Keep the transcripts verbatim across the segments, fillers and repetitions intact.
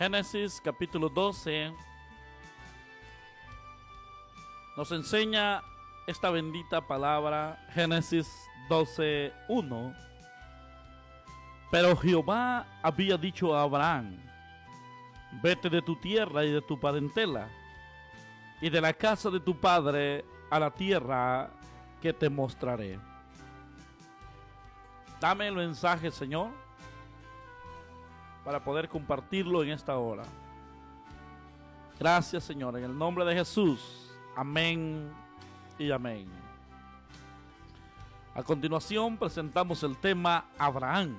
Génesis capítulo doce nos enseña esta bendita palabra. Génesis doce uno. Pero Jehová había dicho a Abraham: vete de tu tierra y de tu parentela y de la casa de tu padre a la tierra que te mostraré. Dame el mensaje, Señor, para poder compartirlo en esta hora. Gracias, Señor, en el nombre de Jesús. Amén y amén. A continuación presentamos el tema Abraham.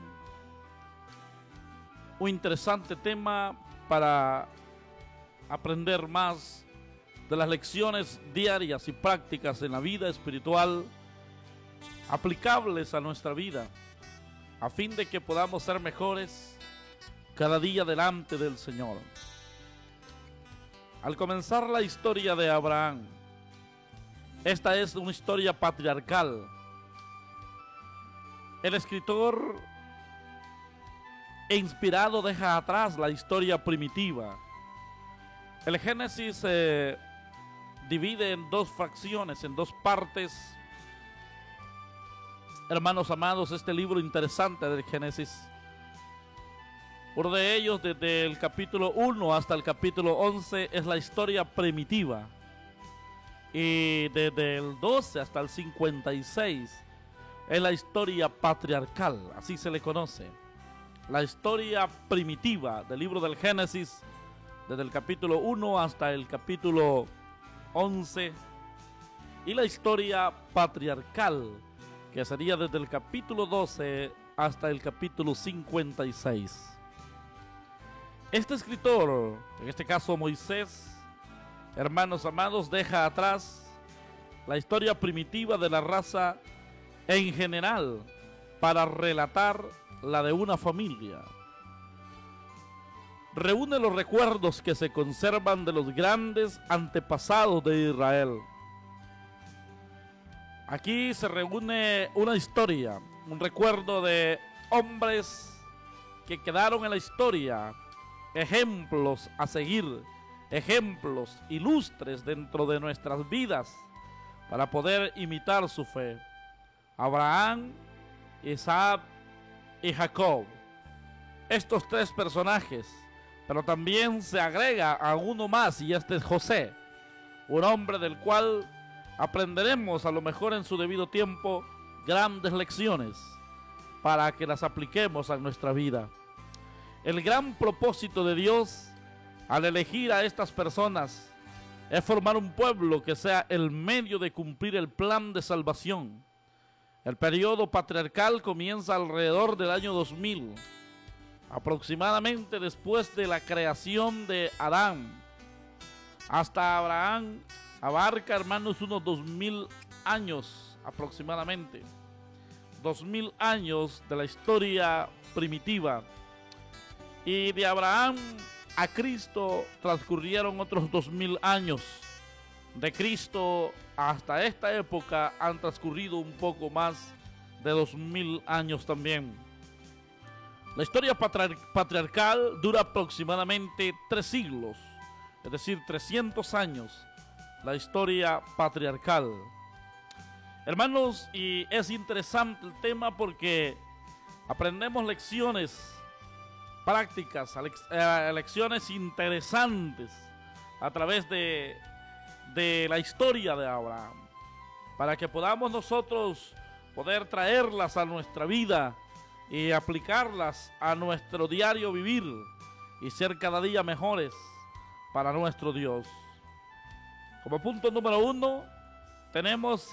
Un interesante tema para aprender más de las lecciones diarias y prácticas en la vida espiritual aplicables a nuestra vida, a fin de que podamos ser mejores cada día delante del Señor. Al comenzar la historia de Abraham, esta es una historia patriarcal. El escritor e inspirado deja atrás la historia primitiva. El Génesis se divide en dos fracciones, en dos partes. Hermanos amados, este libro interesante del Génesis, uno de ellos, desde el capítulo uno hasta el capítulo once, es la historia primitiva. Y desde el doce hasta el cincuenta y seis es la historia patriarcal, así se le conoce. La historia primitiva del libro del Génesis, desde el capítulo uno hasta el capítulo once. Y la historia patriarcal, que sería desde el capítulo doce hasta el capítulo cincuenta y seis. Este escritor, en este caso Moisés, hermanos amados, deja atrás la historia primitiva de la raza en general para relatar la de una familia. Reúne los recuerdos que se conservan de los grandes antepasados de Israel. Aquí se reúne una historia, un recuerdo de hombres que quedaron en la historia, ejemplos a seguir, ejemplos ilustres dentro de nuestras vidas para poder imitar su fe. Abraham, Isaac y Jacob. Estos tres personajes, pero también se agrega a uno más, y este es José, un hombre del cual aprenderemos a lo mejor en su debido tiempo grandes lecciones para que las apliquemos a nuestra vida. El gran propósito de Dios al elegir a estas personas es formar un pueblo que sea el medio de cumplir el plan de salvación. El periodo patriarcal comienza alrededor del año dos mil, aproximadamente después de la creación de Adán. Hasta Abraham abarca, hermanos, unos dos mil años aproximadamente. Dos mil años de la historia primitiva. Y de Abraham a Cristo transcurrieron otros dos mil años. De Cristo hasta esta época han transcurrido un poco más de dos mil años también. La historia patriar- patriarcal dura aproximadamente tres siglos, es decir, trescientos años. La historia patriarcal. Hermanos, y es interesante el tema porque aprendemos lecciones prácticas, lecciones interesantes a través de, de la historia de Abraham, para que podamos nosotros poder traerlas a nuestra vida y aplicarlas a nuestro diario vivir y ser cada día mejores para nuestro Dios. Como punto número uno, tenemos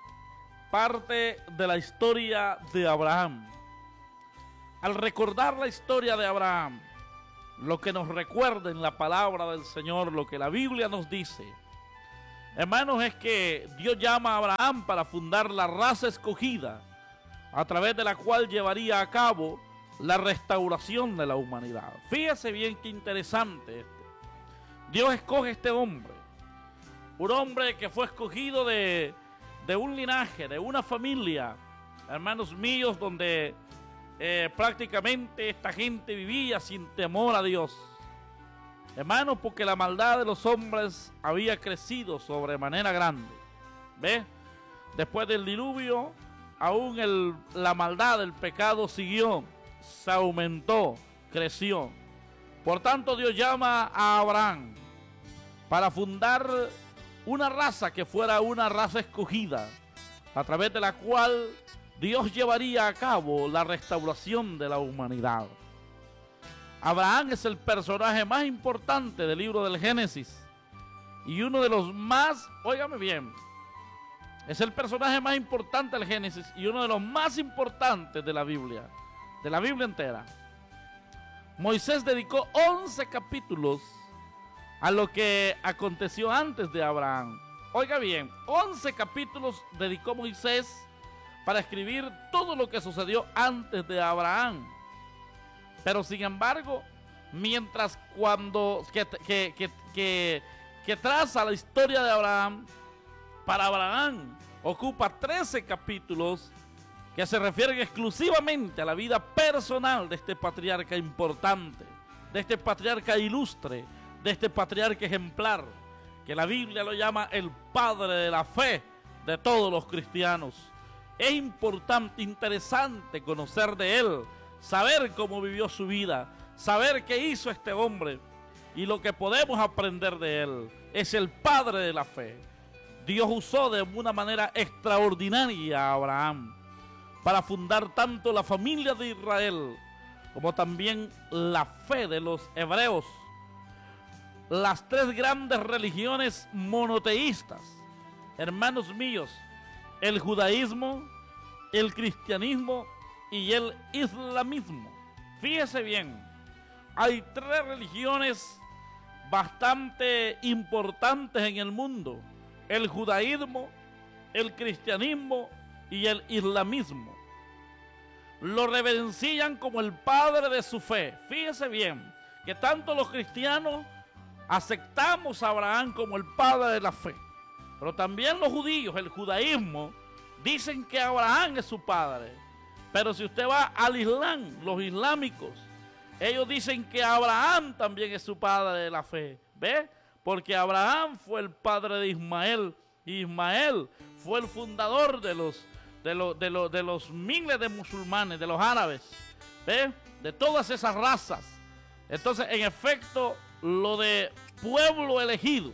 parte de la historia de Abraham. Al recordar la historia de Abraham, lo que nos recuerda en la palabra del Señor, lo que la Biblia nos dice, hermanos, es que Dios llama a Abraham para fundar la raza escogida, a través de la cual llevaría a cabo la restauración de la humanidad. Fíjese bien qué interesante esto. Dios escoge a este hombre, un hombre que fue escogido de, de un linaje, de una familia, hermanos míos, donde Eh, prácticamente esta gente vivía sin temor a Dios. Hermanos, porque la maldad de los hombres había crecido sobremanera grande. ¿Ve? Después del diluvio, aún el, la maldad del pecado siguió, se aumentó, creció. Por tanto, Dios llama a Abraham para fundar una raza que fuera una raza escogida, a través de la cual Dios llevaría a cabo la restauración de la humanidad. Abraham es el personaje más importante del libro del Génesis y uno de los más, óigame bien, es el personaje más importante del Génesis y uno de los más importantes de la Biblia, de la Biblia entera. Moisés dedicó once capítulos a lo que aconteció antes de Abraham. Oiga bien, once capítulos dedicó Moisés para escribir todo lo que sucedió antes de Abraham. Pero sin embargo, mientras cuando que, que, que, que, que traza la historia de Abraham, para Abraham ocupa trece capítulos que se refieren exclusivamente a la vida personal de este patriarca importante, de este patriarca ilustre, de este patriarca ejemplar, que la Biblia lo llama el padre de la fe de todos los cristianos. Es importante, interesante conocer de él, saber cómo vivió su vida, saber qué hizo este hombre y lo que podemos aprender de él. Es el padre de la fe. Dios usó de una manera extraordinaria a Abraham para fundar tanto la familia de Israel como también la fe de los hebreos, las tres grandes religiones monoteístas. Hermanos míos, el judaísmo, el cristianismo y el islamismo. Fíjese bien, hay tres religiones bastante importantes en el mundo: el judaísmo, el cristianismo y el islamismo. Lo reverencian como el padre de su fe. Fíjese bien que tanto los cristianos aceptamos a Abraham como el padre de la fe, pero también los judíos, el judaísmo, dicen que Abraham es su padre. Pero si usted va al Islam, los islámicos, ellos dicen que Abraham también es su padre de la fe. ¿Ve? Porque Abraham fue el padre de Ismael, y Ismael fue el fundador de los, de los, de los, de los miles de musulmanes, de los árabes, ¿ve? De todas esas razas. Entonces, en efecto, lo de pueblo elegido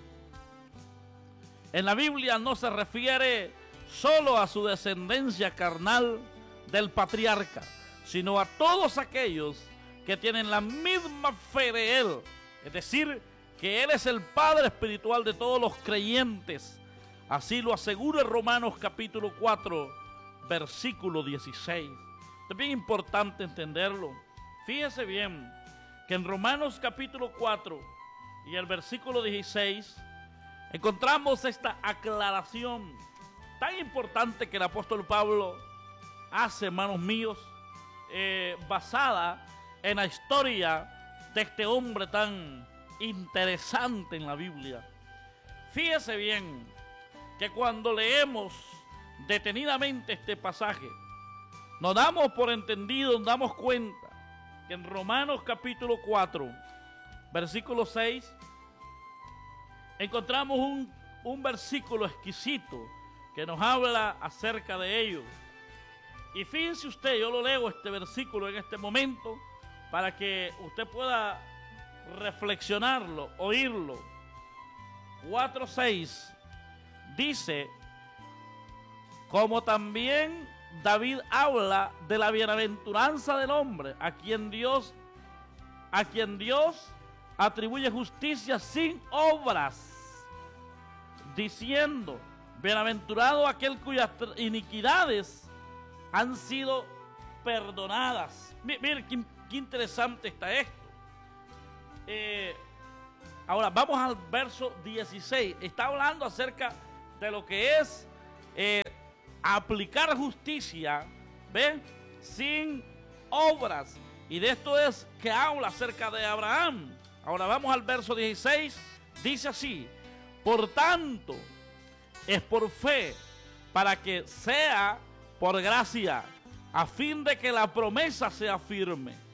en la Biblia no se refiere solo a su descendencia carnal del patriarca, sino a todos aquellos que tienen la misma fe de él, es decir, que él es el padre espiritual de todos los creyentes. Así lo asegura Romanos capítulo cuatro, versículo dieciséis. Es bien importante entenderlo. Fíjese bien que en Romanos capítulo cuatro y el versículo dieciséis encontramos esta aclaración tan importante que el apóstol Pablo hace, hermanos míos, eh, basada en la historia de este hombre tan interesante en la Biblia. Fíjese bien que cuando leemos detenidamente este pasaje, nos damos por entendido, nos damos cuenta que en Romanos capítulo cuatro, versículo seis, encontramos un, un versículo exquisito que nos habla acerca de ello. Y fíjense usted, yo lo leo este versículo en este momento para que usted pueda reflexionarlo, oírlo. cuatro seis dice: como también David habla de la bienaventuranza del hombre a quien Dios a quien Dios atribuye justicia sin obras, diciendo: bienaventurado aquel cuyas iniquidades han sido perdonadas. Mire qué, qué interesante está esto. Eh, ahora vamos al verso dieciséis. Está hablando acerca de lo que es eh, aplicar justicia, ¿ven? Sin obras. Y de esto es que habla acerca de Abraham. Ahora vamos al verso dieciséis. Dice así: por tanto, es por fe, para que sea por gracia, a fin de que la promesa sea firme.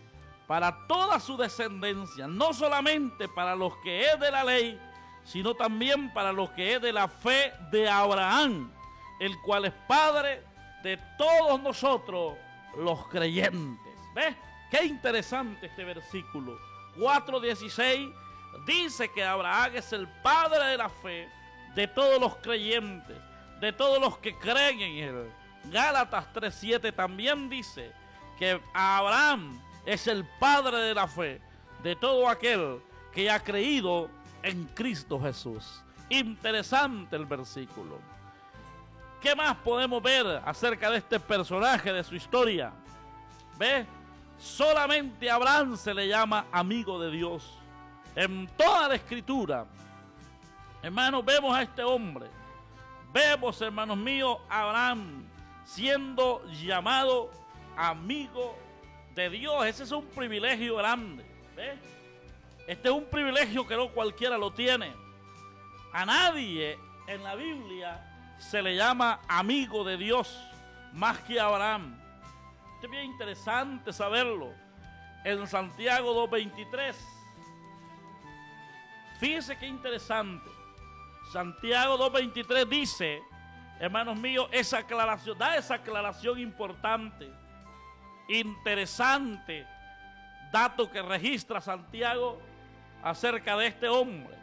para toda su descendencia, no solamente para los que es de la ley, sino también para los que es de la fe de Abraham, el cual es padre de todos nosotros los creyentes. ¿Ves? Qué interesante este versículo. cuatro dieciséis dice que Abraham es el padre de la fe de todos los creyentes, de todos los que creen en él. Gálatas tres siete también dice que Abraham es el padre de la fe de todo aquel que ha creído en Cristo Jesús. Interesante el versículo. ¿Qué más podemos ver acerca de este personaje, de su historia? ¿Ves? Solamente a Abraham se le llama amigo de Dios. En toda la escritura, hermanos, vemos a este hombre. Vemos, hermanos míos, a Abraham siendo llamado amigo de Dios. Ese es un privilegio grande. ¿Ves? Este es un privilegio que no cualquiera lo tiene. A nadie en la Biblia se le llama amigo de Dios más que a Abraham. Esto es bien interesante saberlo. En Santiago dos veintitrés. Fíjense qué interesante. Santiago dos veintitrés dice, hermanos míos, esa aclaración, da esa aclaración importante, interesante, dato que registra Santiago acerca de este hombre.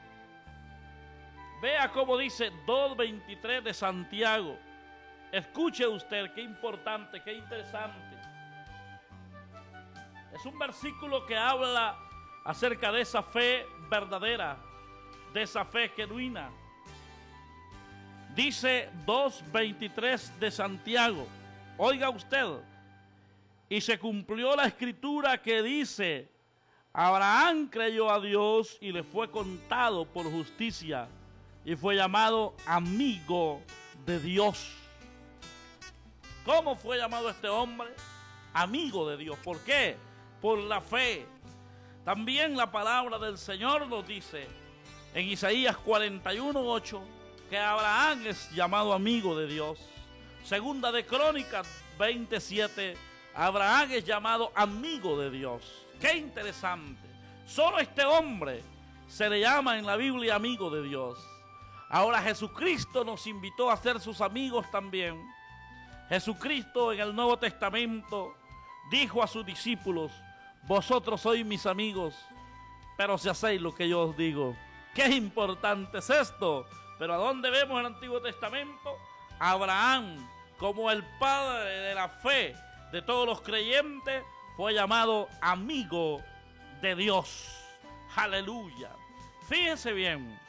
Vea cómo dice dos veintitrés de Santiago. Escuche usted, qué importante, qué interesante. Es un versículo que habla acerca de esa fe verdadera, de esa fe genuina. Dice dos veintitrés de Santiago, oiga usted, y se cumplió la escritura que dice, Abraham creyó a Dios y le fue contado por justicia y fue llamado amigo de Dios. ¿Cómo fue llamado este hombre? Amigo de Dios. ¿Por qué? Por la fe. También la palabra del Señor nos dice en Isaías cuarenta y uno ocho que Abraham es llamado amigo de Dios. Segunda de Crónicas veintisiete, Abraham es llamado amigo de Dios. Qué interesante. Solo este hombre se le llama en la Biblia amigo de Dios. Ahora Jesucristo nos invitó a ser sus amigos también. Jesucristo en el Nuevo Testamento dijo a sus discípulos, vosotros sois mis amigos, pero si hacéis lo que yo os digo. Qué importante es esto. Pero ¿a dónde vemos el Antiguo Testamento? Abraham, como el padre de la fe de todos los creyentes, fue llamado amigo de Dios. Aleluya. Fíjense bien.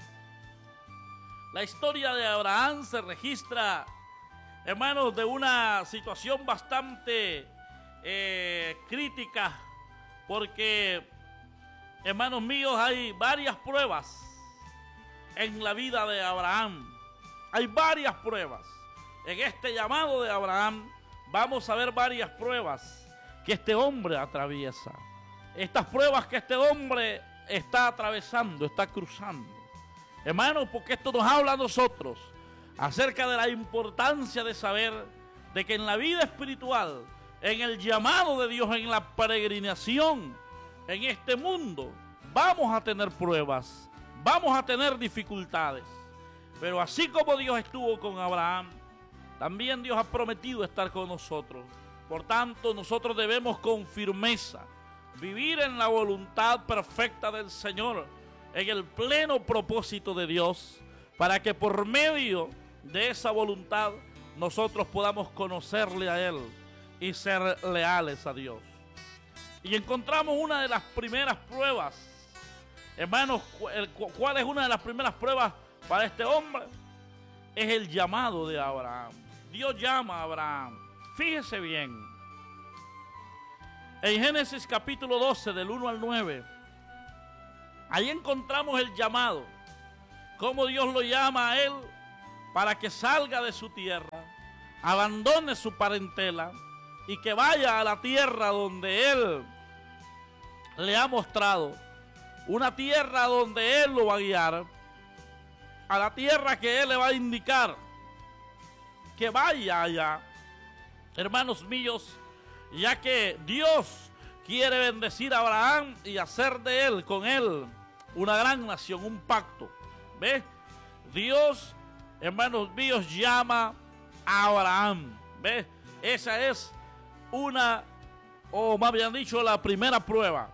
La historia de Abraham se registra, hermanos, de una situación bastante eh, crítica, porque, hermanos míos, hay varias pruebas en la vida de Abraham. Hay varias pruebas. En este llamado de Abraham vamos a ver varias pruebas que este hombre atraviesa. Estas pruebas que este hombre está atravesando, está cruzando. Hermanos, porque esto nos habla a nosotros acerca de la importancia de saber de que en la vida espiritual, en el llamado de Dios, en la peregrinación, en este mundo, vamos a tener pruebas, vamos a tener dificultades. Pero así como Dios estuvo con Abraham, también Dios ha prometido estar con nosotros. Por tanto, nosotros debemos con firmeza vivir en la voluntad perfecta del Señor, en el pleno propósito de Dios, para que por medio de esa voluntad nosotros podamos conocerle a Él y ser leales a Dios. Y encontramos una de las primeras pruebas, hermanos. ¿Cuál es una de las primeras pruebas para este hombre? Es el llamado de Abraham. Dios llama a Abraham. Fíjese bien. En Génesis capítulo doce, del uno al nueve, ahí encontramos el llamado. Cómo Dios lo llama a él para que salga de su tierra, abandone su parentela y que vaya a la tierra donde Él le ha mostrado. Una tierra donde Él lo va a guiar. A la tierra que Él le va a indicar. Que vaya allá. Hermanos míos, ya que Dios quiere bendecir a Abraham y hacer de él, con él, una gran nación, un pacto. ¿Ves? Dios, hermanos míos, llama a Abraham. ¿Ves? Esa es una, o más bien dicho, la primera prueba.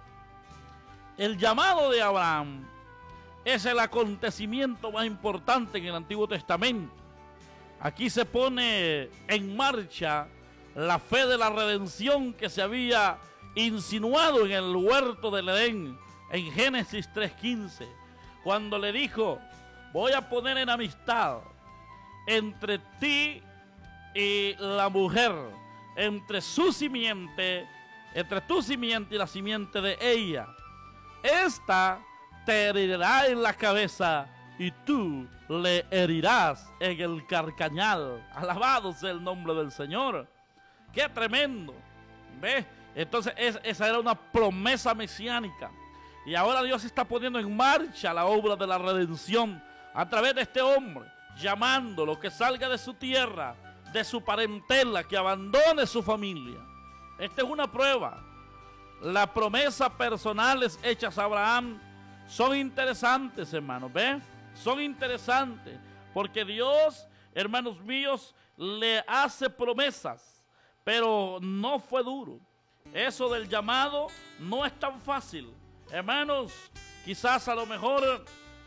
El llamado de Abraham es el acontecimiento más importante en el Antiguo Testamento. Aquí se pone en marcha la fe de la redención que se había insinuado en el huerto del Edén, en Génesis tres quince, cuando le dijo: voy a poner en amistad entre ti y la mujer, entre su simiente, entre tu simiente y la simiente de ella. Esta te herirá en la cabeza y tú le herirás en el carcañal. Alabado sea el nombre del Señor. ¡Qué tremendo! ¿Ves? Entonces es, esa era una promesa mesiánica. Y ahora Dios está poniendo en marcha la obra de la redención a través de este hombre, llamándolo que salga de su tierra, de su parentela, que abandone su familia. Esta es una prueba. Las promesas personales hechas a Abraham son interesantes, hermanos. ¿Ven? Son interesantes porque Dios, hermanos míos, le hace promesas, pero no fue duro. Eso del llamado no es tan fácil. Hermanos, quizás a lo mejor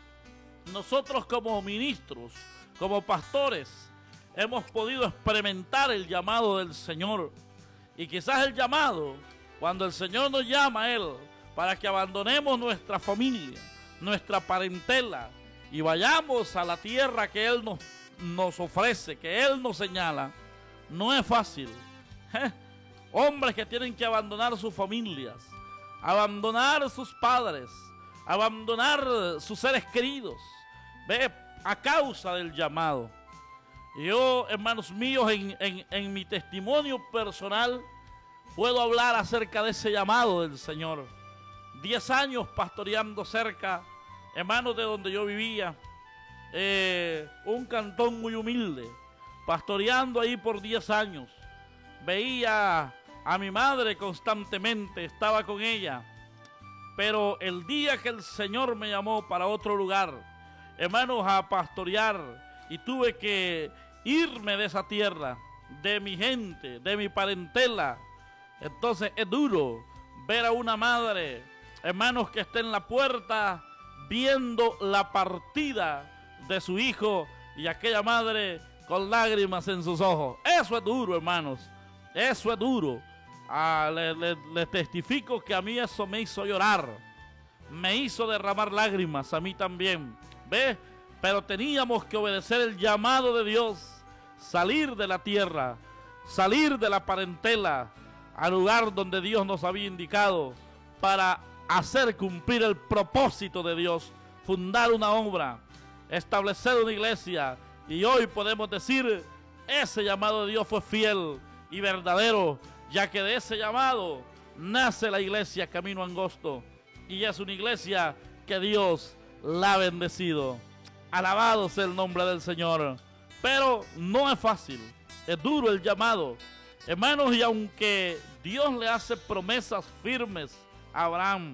nosotros como ministros, como pastores, hemos podido experimentar el llamado del Señor. Y quizás el llamado, cuando el Señor nos llama a Él para que abandonemos nuestra familia, nuestra parentela, y vayamos a la tierra que Él nos, nos ofrece, que Él nos señala, no es fácil. ¿Eh? Hombres que tienen que abandonar sus familias, abandonar sus padres, abandonar sus seres queridos, ¿ve? A causa del llamado. Yo, hermanos míos, en, en, en mi testimonio personal, puedo hablar acerca de ese llamado del Señor. Diez años pastoreando cerca, hermanos, de donde yo vivía, eh, un cantón muy humilde, pastoreando ahí por diez años. Veía a mi madre constantemente, estaba con ella, pero el día que el Señor me llamó para otro lugar, hermanos, a pastorear, y tuve que irme de esa tierra, de mi gente, de mi parentela, entonces es duro ver a una madre, hermanos, que está en la puerta viendo la partida de su hijo, y aquella madre con lágrimas en sus ojos. Eso es duro, hermanos. Eso es duro. Ah, le, le, le testifico que a mí eso me hizo llorar. Me hizo derramar lágrimas a mí también. ¿Ves? Pero teníamos que obedecer el llamado de Dios. Salir de la tierra. Salir de la parentela al lugar donde Dios nos había indicado para hacer cumplir el propósito de Dios. Fundar una obra. Establecer una iglesia. Y hoy podemos decir, ese llamado de Dios fue fiel y verdadero, ya que de ese llamado nace la iglesia Camino Angosto, y es una iglesia que Dios la ha bendecido. Alabado sea el nombre del Señor. Pero no es fácil, es duro el llamado, hermanos, y aunque Dios le hace promesas firmes a Abraham,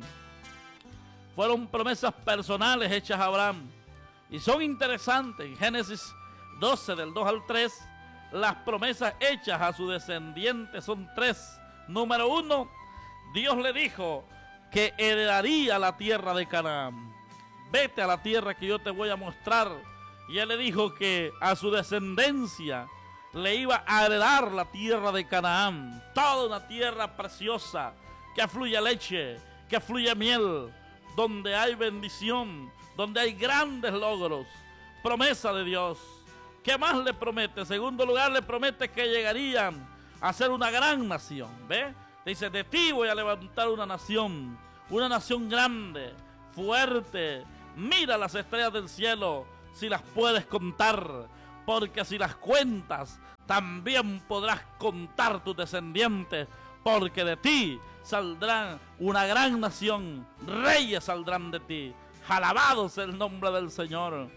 fueron promesas personales hechas a Abraham, y son interesantes. En Génesis doce, del dos al tres, las promesas hechas a su descendiente son tres. Número uno, Dios le dijo que heredaría la tierra de Canaán. Vete a la tierra que yo te voy a mostrar. Y él le dijo que a su descendencia le iba a heredar la tierra de Canaán. Toda una tierra preciosa, que fluye leche, que fluye miel, donde hay bendición, donde hay grandes logros. Promesa de Dios. ¿Qué más le promete? En segundo lugar, le promete que llegarían a ser una gran nación. ¿Ve? Dice, de ti voy a levantar una nación, una nación grande, fuerte. Mira las estrellas del cielo, si las puedes contar, porque si las cuentas, también podrás contar tus descendientes, porque de ti saldrán una gran nación, reyes saldrán de ti. Alabado sea el nombre del Señor.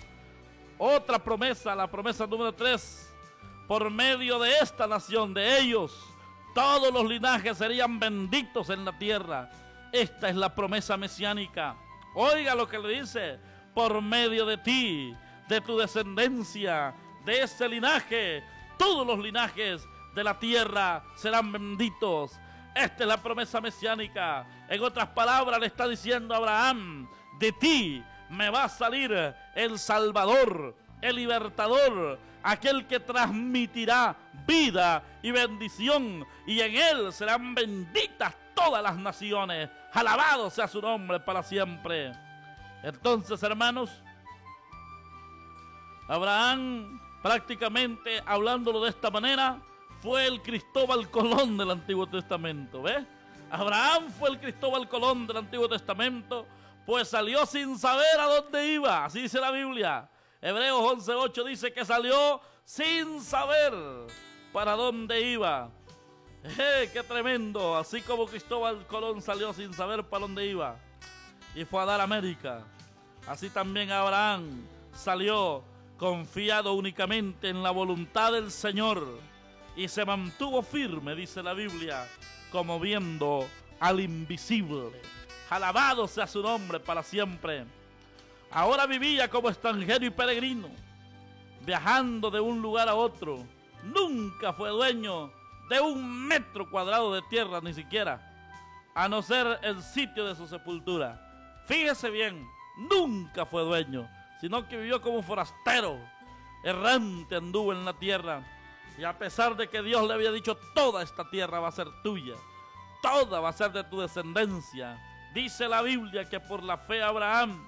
Otra promesa, la promesa número tres, por medio de esta nación, de ellos, Todos los linajes serían benditos en la tierra. Esta es la promesa mesiánica. Oiga lo que le dice: por medio de ti, de tu descendencia, de ese linaje, todos los linajes de la tierra serán benditos. Esta es la promesa mesiánica. En otras palabras, le está diciendo a Abraham: de ti me va a salir el Salvador, el Libertador, aquel que transmitirá vida y bendición, y en él serán benditas todas las naciones. Alabado sea su nombre para siempre. Entonces, hermanos, Abraham, prácticamente hablándolo de esta manera, fue el Cristóbal Colón del Antiguo Testamento. ¿Ves? Abraham fue el Cristóbal Colón del Antiguo Testamento, pues salió sin saber a dónde iba. Así dice la Biblia. Hebreos once ocho dice que salió sin saber para dónde iba. ¡Eh, qué tremendo! Así como Cristóbal Colón salió sin saber para dónde iba y fue a dar América, así también Abraham salió confiado únicamente en la voluntad del Señor y se mantuvo firme, dice la Biblia, como viendo al invisible. Alabado sea su nombre para siempre. Ahora vivía como extranjero y peregrino, viajando de un lugar a otro. Nunca fue dueño de un metro cuadrado de tierra, ni siquiera, a no ser el sitio de su sepultura. Fíjese bien, nunca fue dueño, sino que vivió como forastero, errante anduvo en la tierra. Y a pesar de que Dios le había dicho: toda esta tierra va a ser tuya, toda va a ser de tu descendencia, dice la Biblia que por la fe Abraham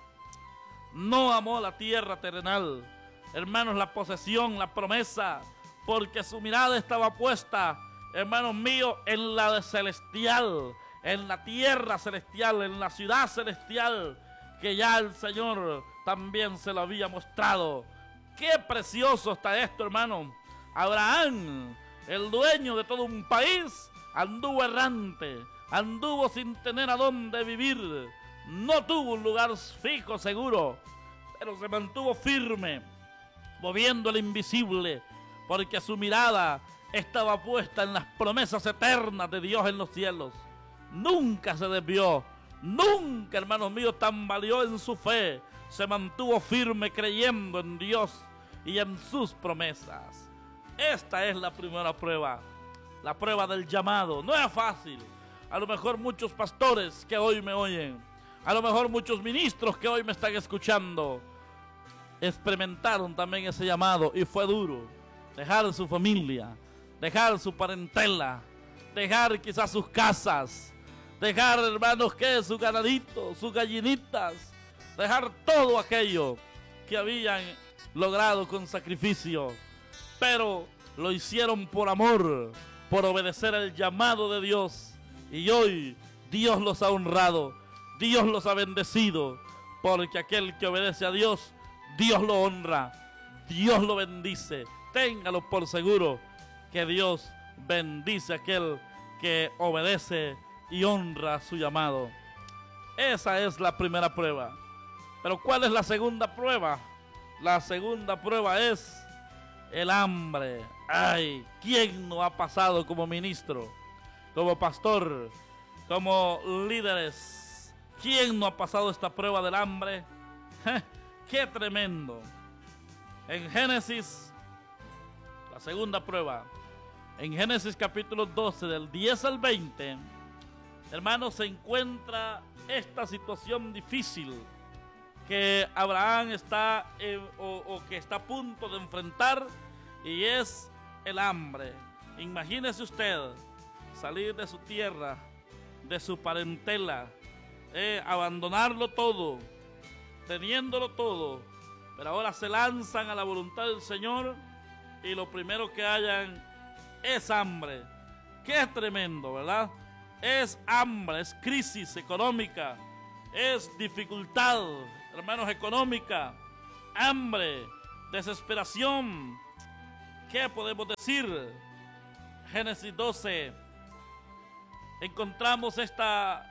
no amó la tierra terrenal, hermanos, la posesión, la promesa, porque su mirada estaba puesta, hermanos míos, en la celestial, en la tierra celestial, en la ciudad celestial, que ya el Señor también se lo había mostrado. Qué precioso está esto, hermano. Abraham, el dueño de todo un país, anduvo errante, anduvo sin tener a dónde vivir, no tuvo un lugar fijo, seguro, pero se mantuvo firme, moviendo el invisible, porque su mirada estaba puesta en las promesas eternas de Dios en los cielos. Nunca se desvió, nunca, hermanos míos, tambaleó en su fe, se mantuvo firme creyendo en Dios y en sus promesas. Esta es la primera prueba, la prueba del llamado. No es fácil. A lo mejor muchos pastores que hoy me oyen, a lo mejor muchos ministros que hoy me están escuchando, experimentaron también ese llamado y fue duro. Dejar su familia, dejar su parentela, dejar quizás sus casas, dejar, hermanos, que sus ganaditos, sus gallinitas, dejar todo aquello que habían logrado con sacrificio, pero lo hicieron por amor, por obedecer el llamado de Dios, y hoy Dios los ha honrado, Dios los ha bendecido, porque aquel que obedece a Dios, Dios lo honra, Dios lo bendice. Téngalo por seguro que Dios bendice a aquel que obedece y honra su llamado. Esa es la primera prueba. Pero ¿cuál es la segunda prueba? La segunda prueba es el hambre. Ay, ¿quién no ha pasado como ministro, como pastor, como líderes? ¿Quién no ha pasado esta prueba del hambre? ¡Qué tremendo! En Génesis, la segunda prueba, en Génesis capítulo doce, del diez al veinte, hermanos, se encuentra esta situación difícil que Abraham está eh, o, o que está a punto de enfrentar, y es el hambre. Imagínese usted salir de su tierra, de su parentela, eh, abandonarlo todo, teniéndolo todo, pero ahora se lanzan a la voluntad del Señor y lo primero que hayan es hambre. Qué tremendo, ¿verdad? Es hambre, es crisis económica, es dificultad, hermanos, económica, hambre, desesperación. ¿Qué podemos decir? Génesis doce, encontramos esta,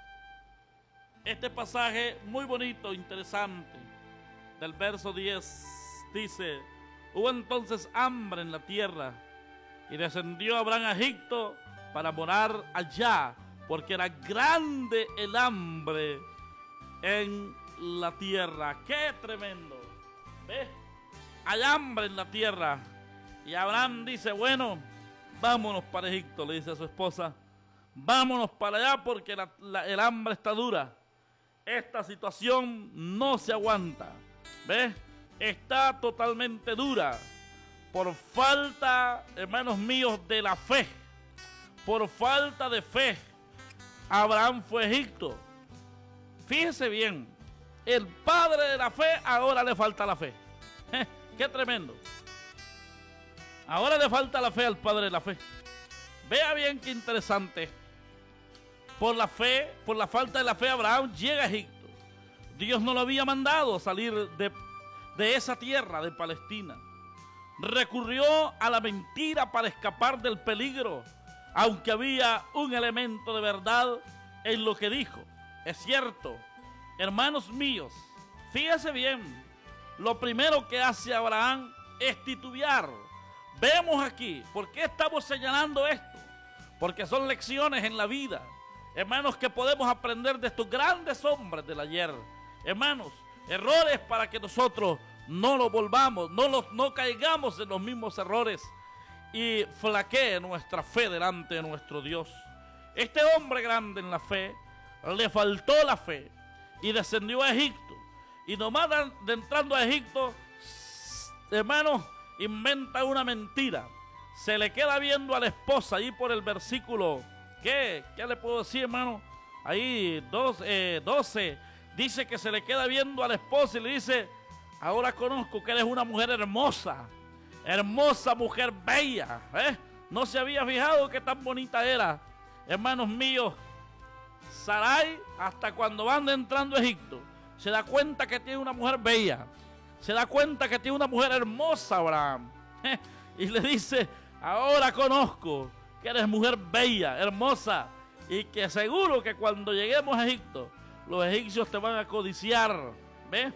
este pasaje muy bonito, interesante. Del verso diez dice: hubo entonces hambre en la tierra, y descendió Abraham a Egipto para morar allá, porque era grande el hambre en la tierra. ¡Qué tremendo! ¿Ves? Hay hambre en la tierra. Y Abraham dice, bueno, vámonos para Egipto, le dice a su esposa. Vámonos para allá porque la, la, el hambre está dura. Esta situación no se aguanta. ¿Ves? Está totalmente dura. Por falta, hermanos míos, de la fe. Por falta de fe, Abraham fue a Egipto. Fíjese bien, el padre de la fe ahora le falta la fe. ¡Qué tremendo! Ahora le falta la fe al padre de la fe. Vea bien qué interesante. Por la fe, por la falta de la fe, Abraham llega a Egipto. Dios no lo había mandado salir de, de esa tierra de Palestina. Recurrió a la mentira para escapar del peligro, aunque había un elemento de verdad en lo que dijo. Es cierto, hermanos míos, fíjese bien, lo primero que hace Abraham es titubear. Vemos aquí, ¿por qué estamos señalando esto? Porque son lecciones en la vida, hermanos, que podemos aprender de estos grandes hombres del ayer. Hermanos, errores para que nosotros no los volvamos, no, los, no caigamos en los mismos errores y flaquee nuestra fe delante de nuestro Dios. Este hombre grande en la fe, le faltó la fe y descendió a Egipto. Y nomás de entrando a Egipto, hermanos, inventa una mentira. Se le queda viendo a la esposa ahí por el versículo, ¿qué? ¿Qué le puedo decir, hermano? Ahí, dos, eh, doce, dice que se le queda viendo a la esposa y le dice, ahora conozco que eres una mujer hermosa, hermosa mujer bella, ¿eh? No se había fijado que tan bonita era. Hermanos míos, Sarai, hasta cuando van entrando a Egipto, se da cuenta que tiene una mujer bella, se da cuenta que tiene una mujer hermosa, Abraham, ¿eh? Y le dice, ahora conozco que eres mujer bella, hermosa, y que seguro que cuando lleguemos a Egipto, los egipcios te van a codiciar, ¿ves?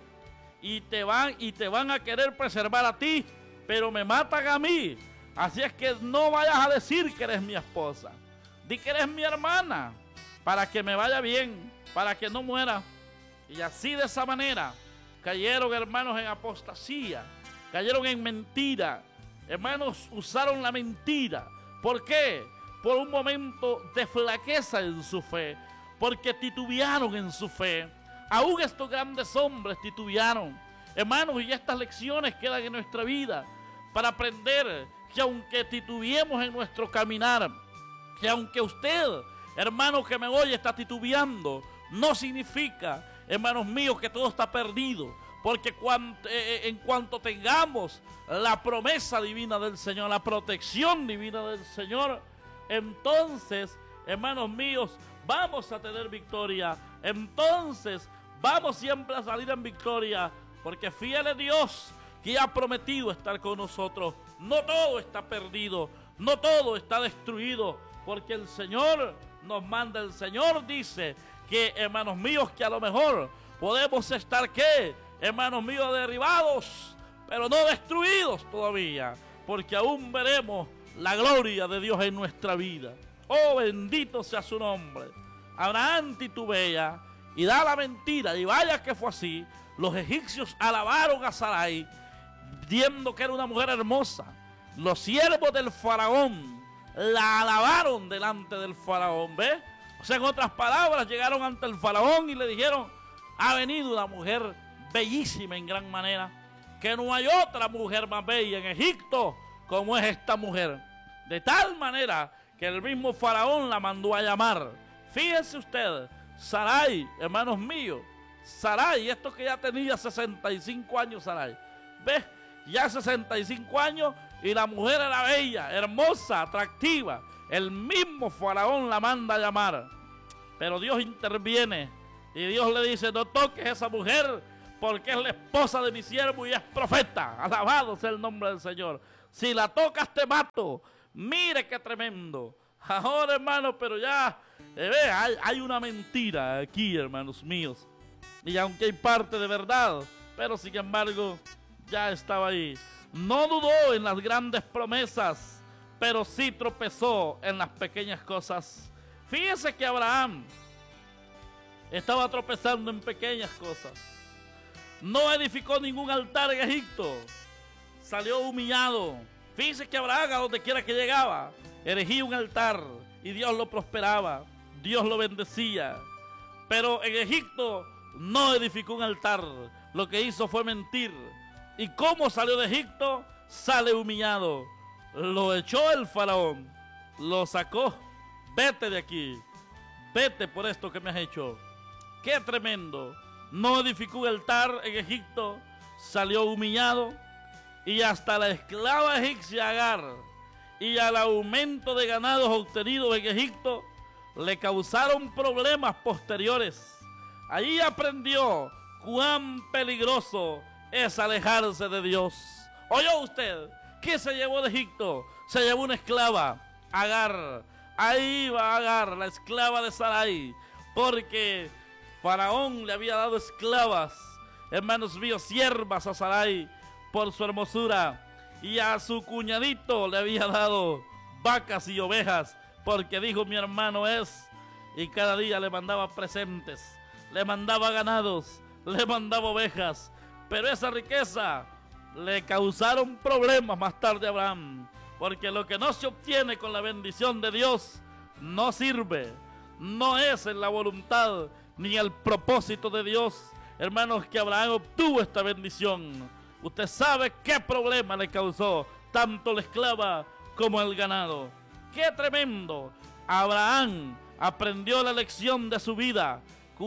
Y te van, y te van a querer preservar a ti, pero me matan a mí. Así es que no vayas a decir que eres mi esposa. Di que eres mi hermana, para que me vaya bien, para que no muera. Y así de esa manera cayeron, hermanos, en apostasía, cayeron en mentira. Hermanos, usaron la mentira. ¿Por qué? Por un momento de flaqueza en su fe, porque titubearon en su fe. Aún estos grandes hombres titubearon. Hermanos, y estas lecciones quedan en nuestra vida para aprender que aunque titubeemos en nuestro caminar, que aunque usted, hermano que me oye, está titubeando, no significa, hermanos míos, que todo está perdido. Porque cuando, eh, en cuanto tengamos la promesa divina del Señor, la protección divina del Señor, entonces, hermanos míos, vamos a tener victoria. Entonces, vamos siempre a salir en victoria, porque fiel es Dios que ha prometido estar con nosotros. No todo está perdido, no todo está destruido, porque el Señor nos manda. El Señor dice que, hermanos míos, que a lo mejor podemos estar, ¿qué? Hermanos míos, derribados, pero no destruidos todavía, porque aún veremos la gloria de Dios en nuestra vida. Oh, bendito sea su nombre. Abraham titubea y da la mentira, y vaya que fue así. Los egipcios alabaron a Sarai, viendo que era una mujer hermosa. Los siervos del faraón la alabaron delante del faraón, ¿ves? O sea, en otras palabras, llegaron ante el faraón y le dijeron, ha venido una mujer bellísima en gran manera, que no hay otra mujer más bella en Egipto como es esta mujer. De tal manera que el mismo faraón la mandó a llamar. Fíjense ustedes, Sarai, hermanos míos, Sarai, esto que ya tenía sesenta y cinco años, Sarai, ¿ves? Ya sesenta y cinco años y la mujer era bella, hermosa, atractiva. El mismo faraón la manda a llamar, pero Dios interviene y Dios le dice, no toques a esa mujer porque es la esposa de mi siervo y es profeta. Alabado sea el nombre del Señor. Si la tocas te mato. Mire qué tremendo. Ahora, hermanos, pero ya eh, ve, hay, hay una mentira aquí, hermanos míos. Y aunque hay parte de verdad, pero sin embargo ya estaba ahí. No dudó en las grandes promesas pero sí tropezó en las pequeñas cosas. Fíjese que Abraham estaba tropezando en pequeñas cosas. No edificó ningún altar en Egipto. Salió humillado. Fíjese que Abraham, a donde quiera que llegaba, erigía un altar y Dios lo prosperaba, Dios lo bendecía. Pero en Egipto no edificó un altar. Lo que hizo fue mentir. ¿Y cómo salió de Egipto? Sale humillado. Lo echó el faraón, lo sacó. Vete de aquí, vete por esto que me has hecho. ¡Qué tremendo! No edificó un altar en Egipto, salió humillado, y hasta la esclava egipcia Agar y al aumento de ganados obtenidos en Egipto le causaron problemas posteriores. Allí aprendió cuán peligroso es alejarse de Dios. ¿Oyó usted? ¿Qué se llevó de Egipto? Se llevó una esclava, Agar. Ahí va Agar, la esclava de Sarai, porque Faraón le había dado esclavas, hermanos míos, siervas a Sarai por su hermosura, y a su cuñadito le había dado vacas y ovejas, porque dijo: mi hermano es, y cada día le mandaba presentes, le mandaba ganados, le mandaba ovejas, pero esa riqueza le causaron problemas más tarde a Abraham, porque lo que no se obtiene con la bendición de Dios no sirve, no es en la voluntad ni el propósito de Dios. Hermanos, que Abraham obtuvo esta bendición. Usted sabe qué problema le causó tanto la esclava como el ganado. ¡Qué tremendo! Abraham aprendió la lección de su vida.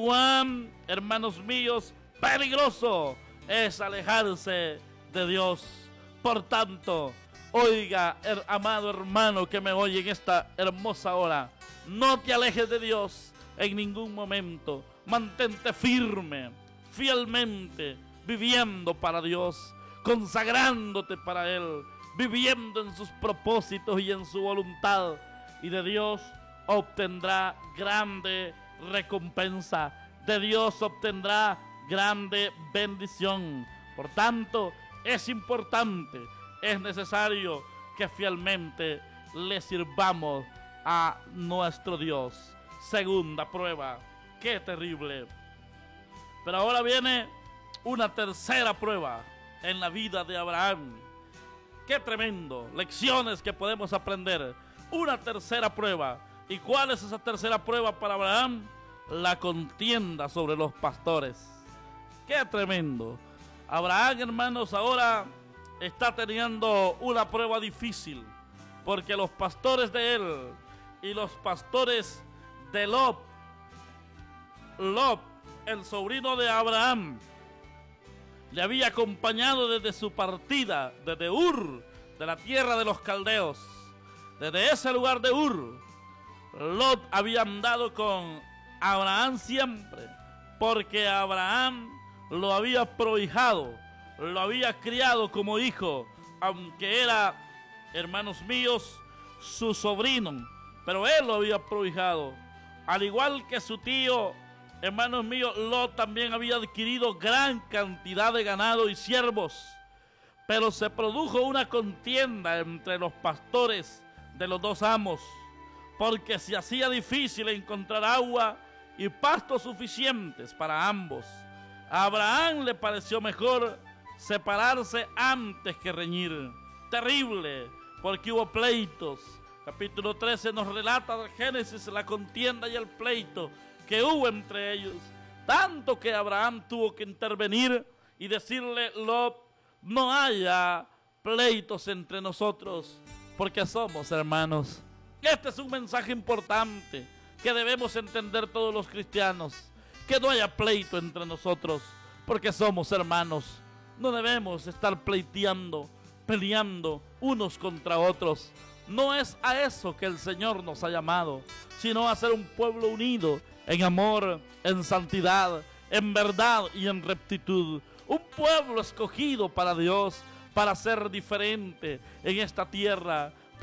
Cuán, hermanos míos, peligroso es alejarse de Dios. Por tanto, oiga, her, amado hermano que me oye en esta hermosa hora, no te alejes de Dios en ningún momento. Mantente firme, fielmente, viviendo para Dios, consagrándote para Él, viviendo en sus propósitos y en su voluntad, y de Dios obtendrá grande recompensa, de Dios obtendrá grande bendición. Por tanto, es importante, es necesario que fielmente le sirvamos a nuestro Dios. Segunda prueba, qué terrible. Pero ahora viene una tercera prueba en la vida de Abraham. Qué tremendo, lecciones que podemos aprender. Una tercera prueba. ¿Y cuál es esa tercera prueba para Abraham? La contienda sobre los pastores. Qué tremendo. Abraham, hermanos, ahora está teniendo una prueba difícil, porque los pastores de él y los pastores de Lot, Lot, el sobrino de Abraham, le había acompañado desde su partida, desde Ur, de la tierra de los caldeos. Desde ese lugar de Ur, Lot había andado con Abraham siempre, porque Abraham lo había prohijado, lo había criado como hijo, aunque era, hermanos míos, su sobrino, pero él lo había prohijado. Al igual que su tío, hermanos míos, Lot también había adquirido gran cantidad de ganado y siervos, pero se produjo una contienda entre los pastores de los dos amos, porque se hacía difícil encontrar agua y pastos suficientes para ambos. A Abraham le pareció mejor separarse antes que reñir. Terrible, porque hubo pleitos. Capítulo trece nos relata de Génesis la contienda y el pleito que hubo entre ellos, tanto que Abraham tuvo que intervenir y decirle: Lot, no haya pleitos entre nosotros, porque somos hermanos. Este es un mensaje importante que debemos entender todos los cristianos, que no haya pleito entre nosotros, porque somos hermanos. No debemos estar pleiteando, peleando unos contra otros. No es a eso que el Señor nos ha llamado, sino a ser un pueblo unido en amor, en santidad, en verdad y en rectitud. Un pueblo escogido para Dios, para ser diferente en esta tierra.